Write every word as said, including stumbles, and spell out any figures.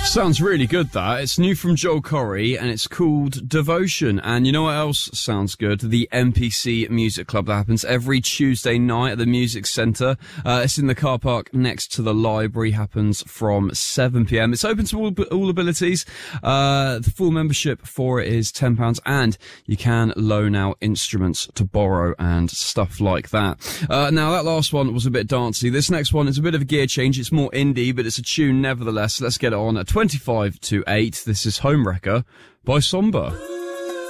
Sounds really good, that. It's new from Joel Corry, and it's called Devotion. And you know what else sounds good? The M P C Music Club that happens every Tuesday night at the Music Centre. Uh, it's in the car park next to the library, happens from seven p.m. It's open to all, all abilities. Uh, the full membership for it is ten pounds, and you can loan out instruments to borrow and stuff like that. Uh, now, that last one was a bit dancey. This next one is a bit of a gear change. It's more indie, but it's a tune nevertheless. Let's get it on at twenty-five to eight. This is Homewrecker by Somber.